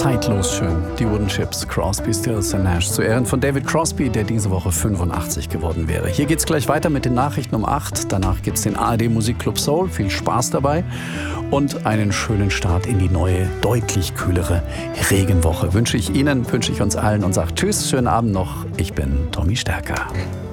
zeitlos schön. Die Wooden Chips, Crosby, Stills & Nash zu Ehren von David Crosby, der diese Woche 85 geworden wäre. Hier geht's gleich weiter mit den Nachrichten um 8. Danach gibt's den ARD Musikclub Soul. Viel Spaß dabei und einen schönen Start in die neue, deutlich kühlere Regenwoche. Wünsche ich Ihnen, wünsche ich uns allen und sage Tschüss, schönen Abend noch. Ich bin Tommy Stärker.